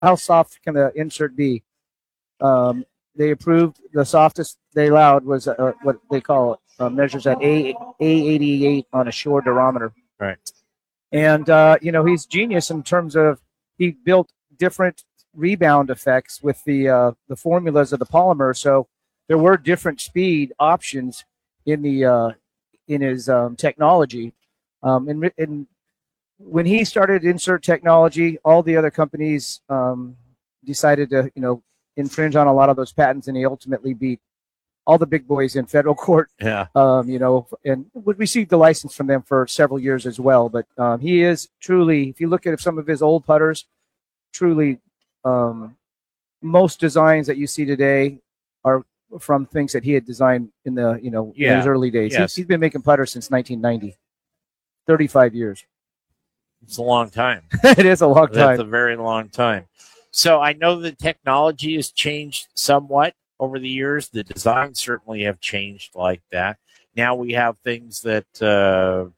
how soft can the insert be? They approved the softest they allowed was what they call measures at A88 on a shore durometer. Right. And he's genius in terms of he built different rebound effects with the formulas of the polymer. So there were different speed options in the in his technology. And when he started insert technology, all the other companies decided to infringe on a lot of those patents, and he ultimately beat all the big boys in federal court. Yeah. And would receive the license from them for several years as well. But he is truly, if you look at some of his old putters, truly most designs that you see today are from things that he had designed in the in his early days. Yes. He's been making putters since 1990, 35 years. It's a long time. It is a long time. That's a very long time. So I know the technology has changed somewhat over the years. The designs certainly have changed like that. Now we have things that are,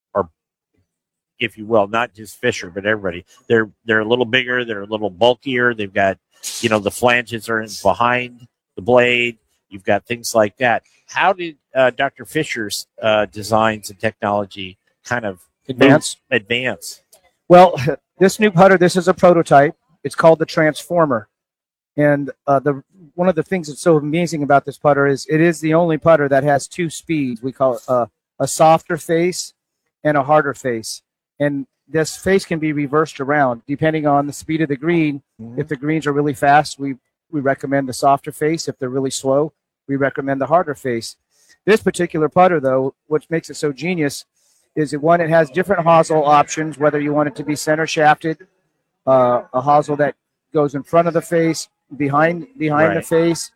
if you will, not just Fisher, but everybody. They're a little bigger. They're a little bulkier. They've got, the flanges are behind the blade. You've got things like that. How did Dr. Fisher's designs and technology kind of advance? Well, this new putter, this is a prototype. It's called the Transformer. And one of the things that's so amazing about this putter is it is the only putter that has two speeds. We call it a softer face and a harder face. And this face can be reversed around depending on the speed of the green. Mm-hmm. If the greens are really fast, we recommend the softer face. If they're really slow, we recommend the harder face. This particular putter, though, what makes it so genius is it has different hosel options, whether you want it to be center shafted, a hosel that goes in front of the face, behind the face.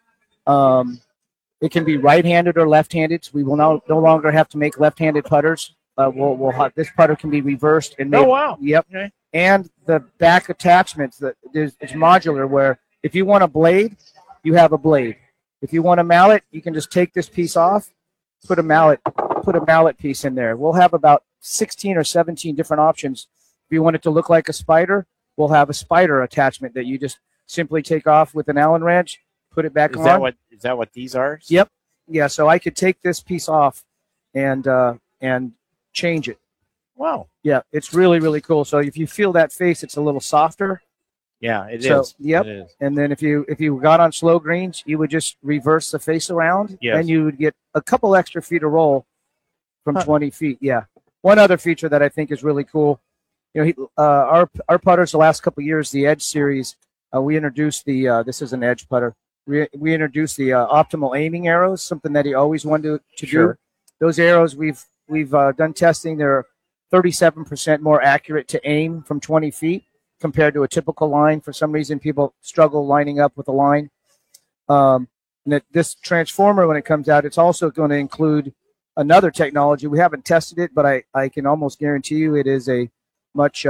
It can be right-handed or left-handed. So we will no longer have to make left-handed putters. This putter can be reversed and made. Oh wow! Yep. Okay. And the back attachments it's modular. Where if you want a blade, you have a blade. If you want a mallet, you can just take this piece off, put a mallet piece in there. We'll have about 16 or 17 different options. If you want it to look like a spider, we'll have a spider attachment that you just simply take off with an Allen wrench, put it back on. Is that what these are? Yep. Yeah. So I could take this piece off and change it. Wow. Yeah, it's really, really cool. So if you feel that face, it's a little softer. Yeah, it is. Yep. It is. And then if you got on slow greens, you would just reverse the face around, and you would get a couple extra feet of roll from 20 feet. Yeah. One other feature that I think is really cool, our putters the last couple of years, the Edge series, we introduced this is an Edge putter. We introduced the optimal aiming arrows, something that he always wanted to do. Those arrows we've done testing. They're 37% more accurate to aim from 20 feet compared to a typical line. For some reason, people struggle lining up with a line. And this Transformer, when it comes out, it's also going to include another technology. We haven't tested it, but I can almost guarantee you it is a much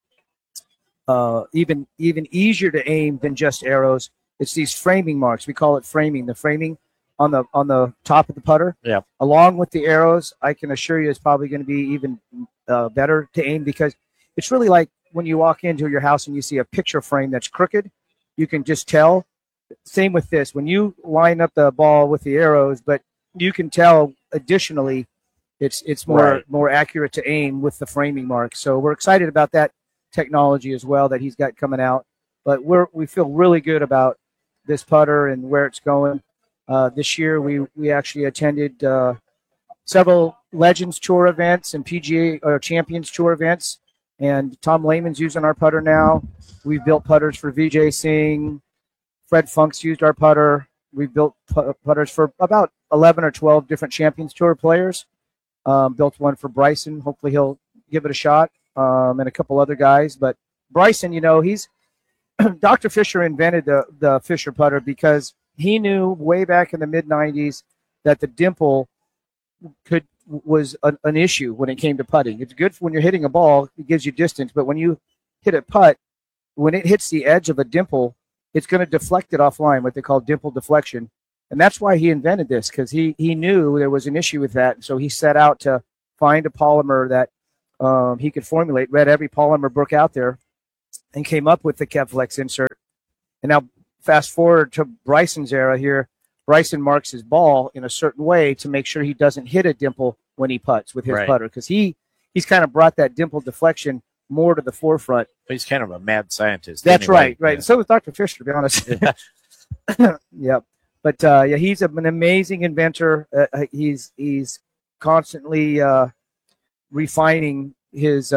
even easier to aim than just arrows. It's these framing marks. We call it framing. The framing on the top of the putter, along with the arrows, I can assure you it's probably going to be even better to aim, because it's really like when you walk into your house and you see a picture frame that's crooked, you can just tell. Same with this. When you line up the ball with the arrows, but you can tell additionally it's more accurate to aim with the framing marks. So we're excited about that technology as well that he's got coming out. But we feel really good about this putter and where it's going. This year, we actually attended several Legends Tour events and PGA or Champions Tour events, and Tom Lehman's using our putter now. We've built putters for Vijay Singh. Fred Funk's used our putter. We've built putters for about 11 or 12 different Champions Tour players. Built one for Bryson. Hopefully he'll give it a shot, and a couple other guys. But Bryson, he's Dr. Fisher invented the Fisher putter because he knew way back in the mid-'90s that the dimple was an issue when it came to putting. It's good when you're hitting a ball, it gives you distance, but when you hit a putt, when it hits the edge of a dimple, it's going to deflect it offline, what they call dimple deflection. And that's why he invented this, because he knew there was an issue with that. So he set out to find a polymer that he could formulate, read every polymer book out there, and came up with the Kevflex insert. And now fast forward to Bryson's era here. Bryson marks his ball in a certain way to make sure he doesn't hit a dimple when he putts with his putter, because he's kind of brought that dimple deflection more to the forefront. He's kind of a mad scientist. That's anyway. Right. Yeah. So was Dr. Fisher, to be honest. Yeah. But yeah, he's an amazing inventor. He's constantly refining his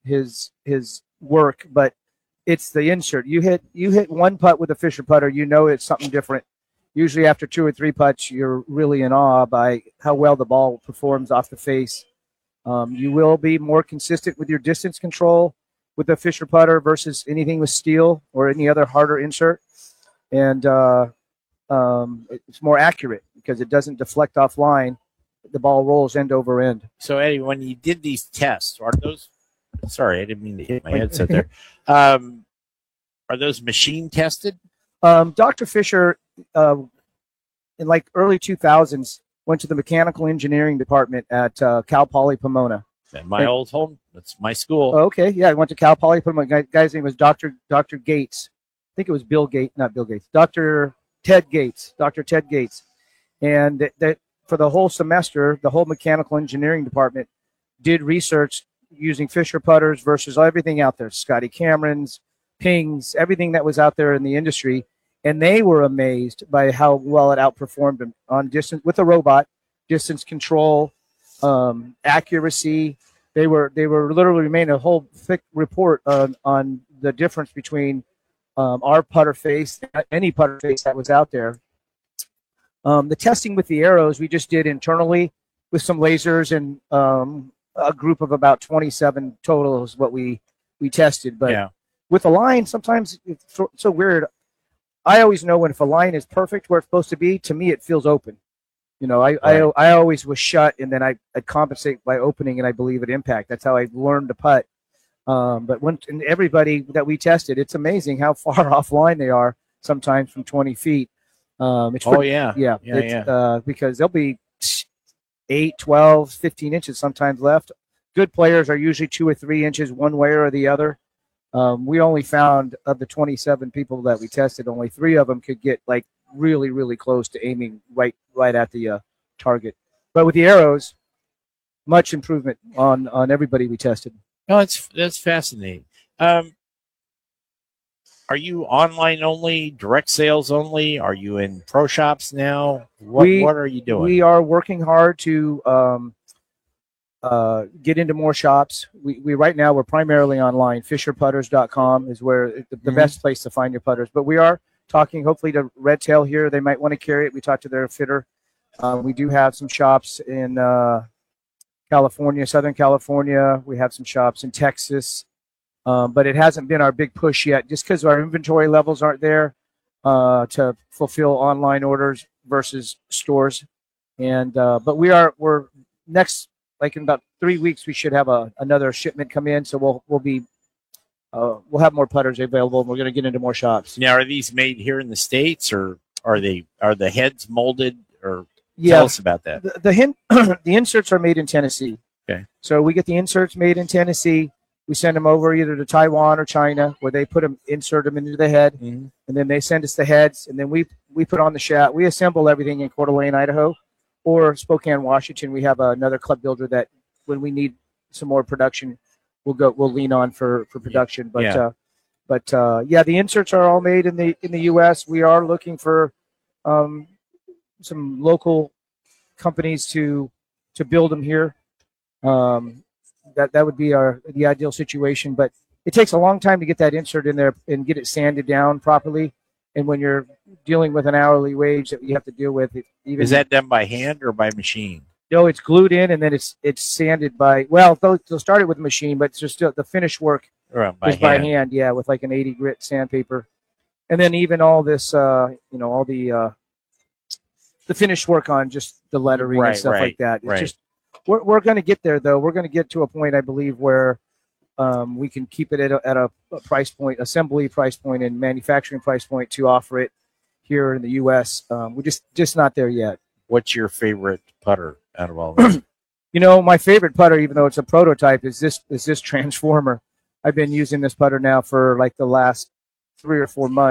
work, but it's the insert. You hit one putt with a Fisher putter, you know it's something different. Usually after 2 or 3 putts, you're really in awe by how well the ball performs off the face. You will be more consistent with your distance control with the Fisher putter versus anything with steel or any other harder insert. And it's more accurate because it doesn't deflect offline. The ball rolls end over end. So, Eddie, when you did these tests, are those – sorry, I didn't mean to hit my headset there. Are those machine tested? Dr. Fisher, in like early 2000s, went to the mechanical engineering department at Cal Poly Pomona. And my old home. That's my school. Okay, yeah, I went to Cal Poly Pomona. Guy's name was Dr. Gates. I think it was Bill Gates, not Bill Gates. Dr. Ted Gates. And that for the whole semester, the whole mechanical engineering department did research using Fisher putters versus everything out there, Scotty Camerons, Pings, everything that was out there in the industry. And they were amazed by how well it outperformed them on distance with a robot, distance control, accuracy. They were literally made a whole thick report on the difference between our putter face, any putter face that was out there. The testing with the arrows we just did internally with some lasers and a group of about 27 total is what we tested. But with a line, sometimes it's so weird. I always know when if a line is perfect where it's supposed to be, to me it feels open. You know, I always was shut, and then I compensate by opening, and I believe at impact. That's how I learned to putt. But and everybody that we tested, it's amazing how far offline they are sometimes from 20 feet. Because they'll be 8, 12, 15 inches sometimes left. Good players are usually 2 or 3 inches one way or the other. We only found of the 27 people that we tested, only 3 of them could get like really, really close to aiming right at the target. But with the arrows, much improvement on everybody we tested. No, that's fascinating. Are you online only, direct sales only? Are you in pro shops now? What are you doing? We are working hard to get into more shops. We right now we're primarily online. FisherPutters.com is where the best place to find your putters. But we are talking hopefully to Redtail here. They might want to carry it. We talked to their fitter. We do have some shops in California, Southern California. We have some shops in Texas. But it hasn't been our big push yet just because our inventory levels aren't there to fulfill online orders versus stores. And but we're next, like in about 3 weeks, we should have another shipment come in. So we'll have more putters available, and we're going to get into more shops. Now, are these made here in the States, or are the heads molded? Or tell us about that. The inserts are made in Tennessee. Okay. So we get the inserts made in Tennessee. We send them over either to Taiwan or China, where they insert them into the head, and then they send us the heads, and then we put on the shaft. We assemble everything in Coeur d'Alene, Idaho, or Spokane, Washington. We have another club builder that when we need some more production, we'll lean on for production. But the inserts are all made in the U.S. We are looking for some local companies to build them here. That would be the ideal situation, but it takes a long time to get that insert in there and get it sanded down properly. And when you're dealing with an hourly wage that you have to deal with, is that done by hand or by machine? No, it's glued in, and then it's sanded by. Well, they'll start it with a machine, but it's just still the finished work is by hand. Yeah, with like an 80 grit sandpaper, and then even all this, all the finished work on just the lettering and stuff like that. It's just. We're going to get there, though. We're going to get to a point, I believe, where we can keep it at a price point, assembly price point, and manufacturing price point to offer it here in the U.S. We're just not there yet. What's your favorite putter out of all of them? My favorite putter, even though it's a prototype, is this Transformer. I've been using this putter now for like the last 3 or 4 months.